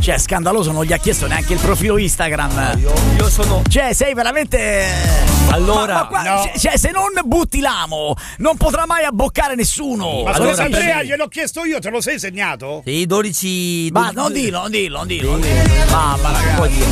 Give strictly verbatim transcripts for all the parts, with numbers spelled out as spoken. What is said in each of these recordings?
Cioè, scandaloso, non gli ha chiesto neanche il profilo Instagram. Io, io sono. Cioè, sei veramente. Allora, ma, ma qua, no. cioè, se non butti l'amo, non potrà mai abboccare nessuno. Ma Allora, scusa, per Andrea, me- gliel'ho chiesto io, te lo sei segnato? Sì, dodici. Ma non dillo, non dillo, non dillo. Non dillo. Mamma, ragazzi. Puoi dire.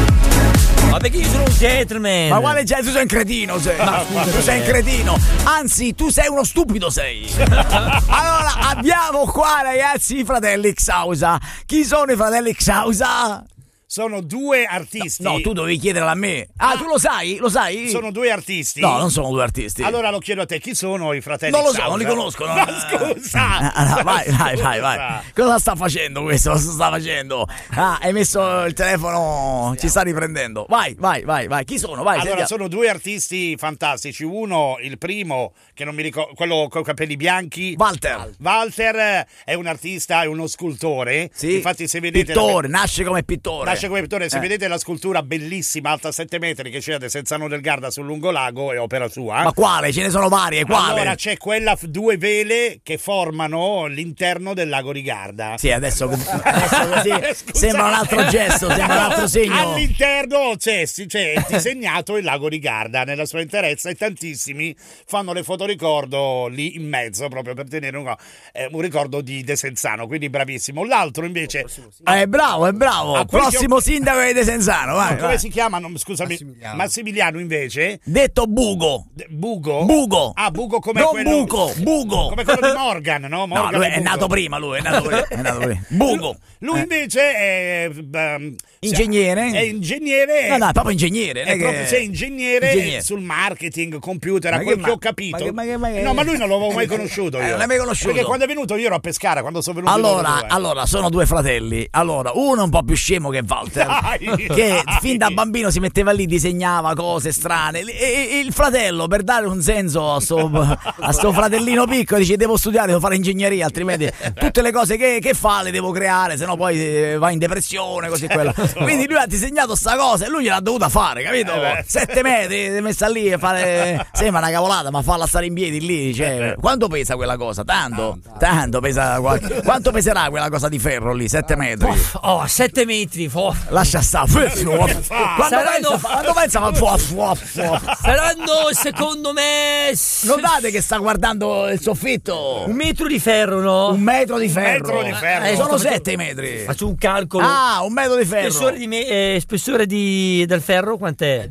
Ma perché io sono un gentleman? Ma quale gente? Tu sei un cretino, sei. Ma scusa, tu sei un cretino. Anzi, tu sei uno stupido, sei. Allora, abbiamo qua, ragazzi, i fratelli Xausa. Chi sono i fratelli Xausa? Sono due artisti. No, tu dovevi chiederla a me. Ah, Ah. tu lo sai? Lo sai? Sono due artisti. No, non sono due artisti. Allora lo chiedo a te, chi sono i fratelli non lo so, Xausa? non li conosco. No. Ma scusa! Ah, no, vai, vai, vai, vai. Scusa. Cosa sta facendo questo? Cosa sta facendo? Ah, hai messo il telefono, ci sta riprendendo. Vai, vai, vai, vai. Chi sono? Vai, Allora, sentiamo. sono due artisti fantastici. Uno, il primo, che non mi ricordo, quello con i capelli bianchi. Walter. Walter è un artista, è uno scultore. Sì. Infatti, se vedete. Pittore, nasce come pittore. Nasce come pittore, se Eh. vedete la scultura bellissima, alta sette metri, che c'è ad Senzano del Garda sul lungolago, è opera sua. Ma quale? Ce ne sono varie, quale? Allora c'è quella, f- due vele che formano l'interno del lago di Garda. Sì, adesso, adesso così Scusa. sembra un altro gesto, sembra un altro segno. All'interno c'è, sì, c'è disegnato il lago di Garda nella sua interezza e tantissimi fanno le fotoricordo lì in mezzo proprio per tenere un, eh, un ricordo di De Senzano, quindi bravissimo. L'altro invece È bravo, è bravo. Ah, quelli Prossimo che- sindaco di De Senzano, vai, come vai. si chiama? Non- scusami, Massimiliano. Massimiliano invece Detto Bugo. D- Bugo? Bugo. Ah, Bugo come Non quello Buco, Bugo. come quello di Morgan, no? No, Morgan lui e è Bugo. nato prima, lui è nato prima. È nato prima. Bugo. Lui Eh. invece è ehm, Ingegnere? È ingegnere. No, no, è proprio ingegnere. È non è proprio, che- sei ingegnere, Ingegnere. sul marketing, computer, a Ma quel che che, ma- ho capito. ma che- ma che- ma che- no, ma lui non l'avevo mai conosciuto. Eh, Io. non l'hai mai conosciuto? Perché quando è venuto io ero a Pescara, quando sono venuto Allora, allora, sono due fratelli. Allora, uno è un po' più scemo che Walter, Dai, che dai. fin da bambino si metteva lì, disegnava cose strane. E, e- il fratello, per dare un senso a sto, a sto fratellino piccolo, dice: devo studiare, devo fare ingegneria, altrimenti tutte le cose che, che fa le devo creare, sennò poi eh, va in depressione, così e quella. Quindi lui ha disegnato sta cosa e lui gliel'ha dovuta fare, capito? Eh beh. Sette metri, si è messa lì e fare. Sembra una cavolata, ma farla stare in piedi lì. Cioè, quanto pesa quella cosa? Tanto, tanto pesa. qualche- Quanto peserà quella cosa di ferro lì? Sette metri. Oh, sette metri. Oh. Lascia stare. Quando Saranno- pensa, quando pensa fa fuof, fuof, fuof. Saranno, secondo me, s- Notate che sta guardando il soffitto. un metro di ferro, no? Un metro di ferro. metro di ferro. Eh, Sono sto- sette i metri. Faccio un calcolo. Ah, un metro di ferro. Spessore, di me- eh, spessore di, del ferro quant'è?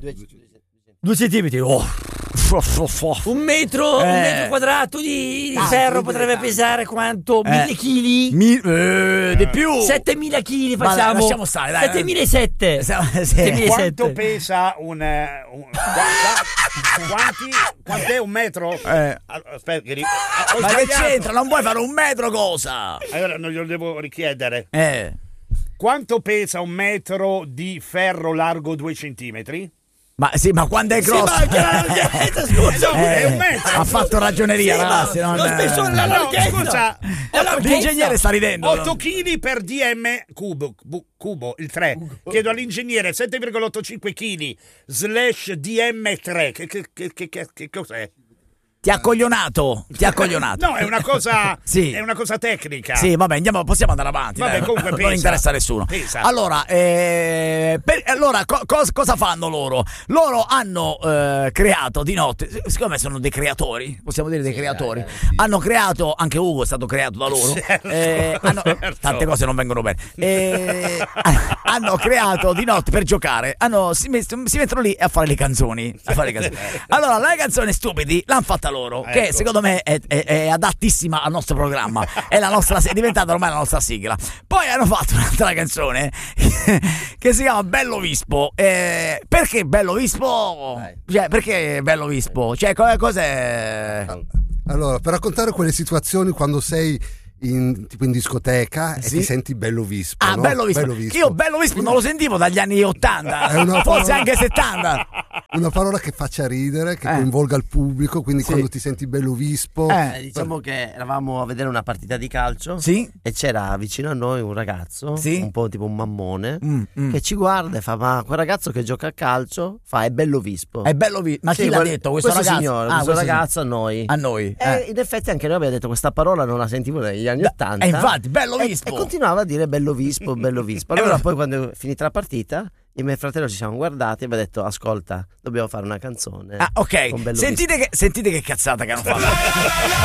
Due centimetri. Oh. Un metro, un Eh. metro quadrato di, di Ah, ferro potrebbe pesare quanto? Eh. Mille chili? Mi- eh, di più. Settemila chili Ma facciamo. lasciamo stare, dai. Settemilasette. Siamo- sì. Settemilasette. Quanto pesa un, eh, un quanta- quanti quant'è un metro? Eh. Allora, aspetta, che ri- ho Ma che sbagliato. c'entra? Non puoi fare un metro cosa? Allora non glielo devo richiedere. Eh. Quanto pesa un metro di ferro largo due centimetri? Ma sì, ma quando è grosso? ma anche la larghezza, scusa. è un metro. Ha fatto ragioneria, Sì, ma ragazzi. Non... lo spessore, la No, larghezza. scusa, La larghezza. L'ingegnere sta ridendo. otto chili per D M cubo, bu- cubo, il tre. Chiedo all'ingegnere sette virgola ottantacinque chili slash D M tre. Che, che, che, che, che- che cos'è? Ti ha coglionato. Ti ha coglionato. No, è una cosa, Sì. è una cosa tecnica. Sì, vabbè, andiamo, possiamo andare avanti. Vabbè, dai. comunque non pesa. interessa a nessuno. Pesa. Allora, eh, per- allora co- cos- cosa fanno loro? Loro hanno eh, creato di notte, siccome sono dei creatori, possiamo dire dei creatori, hanno creato, anche Ugo è stato creato da loro, Certo, eh, hanno- certo. tante cose non vengono bene, eh, hanno creato di notte per giocare, hanno- si, met- si mettono lì a fare le canzoni. A fare le canzoni. Allora, le canzoni stupidi l'hanno fatta loro, che Ecco. secondo me è, è- è adattissima al nostro programma, è, la nostra, è diventata ormai la nostra sigla. Poi hanno fatto un'altra canzone che si chiama Bello Vispo. Eh, perché Bello Vispo? Cioè, perché Bello Vispo? Cioè, co- cos'è? Allora, per raccontare quelle situazioni quando sei in, tipo in discoteca Sì. e ti senti bello vispo. Ah, no? Bello Vispo. Bello vispo. Che io Bello Vispo non lo sentivo dagli anni ottanta, È una forse parola- anche settanta. una parola che faccia ridere, che Eh. coinvolga il pubblico, quindi Sì. quando ti senti bello vispo. Eh. Eh, diciamo che eravamo a vedere una partita di calcio Sì? e c'era vicino a noi un ragazzo, Sì. un po' tipo un mammone, Mm, mm. che ci guarda e fa: ma quel ragazzo che gioca a calcio fa è bello vispo. È bello vi- Ma chi Sì, l'ha quel- detto? Questo, questo ragazzo? signore, Ah, questo questo ragazzo a noi. A noi. E eh. in effetti anche noi abbiamo detto questa parola non la sentivo negli anni Da- Ottanta. e infatti, bello E- vispo. E, continuava a dire bello vispo, bello vispo. E Allora allora- poi quando è finita la partita, io e mio fratello ci siamo guardati e abbiamo detto: ascolta, dobbiamo fare una canzone. Ah, ok. con bello Sentite che, sentite che cazzata che hanno fatto.